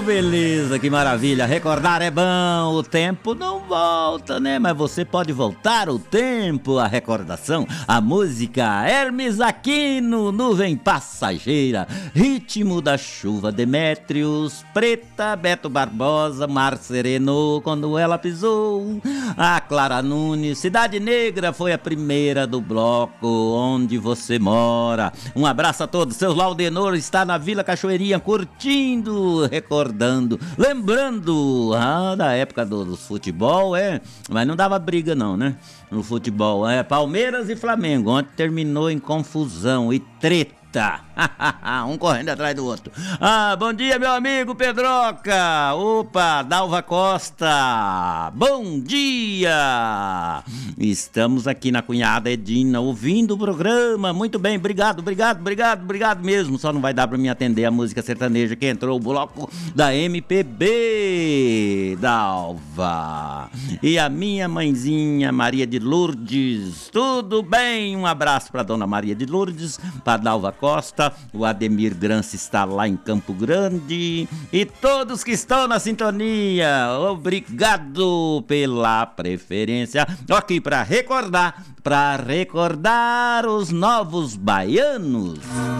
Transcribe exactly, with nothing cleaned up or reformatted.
beleza, que maravilha. Recordar é bom, o tempo não volta, né? Mas você pode voltar o tempo, a recordação, a música. Hermes Aquino, Nuvem Passageira, Ritmo da Chuva, Demétrios, Preta, Beto Barbosa, Mar Sereno, Quando Ela Pisou, a Clara Nunes, Cidade Negra foi a primeira do bloco, Onde Você Mora. Um abraço a todos, seu Laudenor está na Vila Cachoeirinha curtindo, recordando, lembrando ah, da época do, do futebol, é, mas não dava briga não, né? No futebol, é Palmeiras e Flamengo, ontem terminou em confusão e treta. Um correndo atrás do outro. Ah, bom dia, meu amigo Pedroca. Opa, Dalva Costa. Bom dia. Estamos aqui na Cunhada Edina ouvindo o programa. Muito bem, obrigado, obrigado, obrigado, obrigado mesmo. Só não vai dar pra me atender a música sertaneja que entrou o bloco da M P B, Dalva. E a minha mãezinha Maria de Lourdes. Tudo bem? Um abraço pra dona Maria de Lourdes, pra Dalva Costa, o Ademir Grance está lá em Campo Grande e todos que estão na sintonia, obrigado pela preferência. Aqui para recordar, para recordar os novos baianos.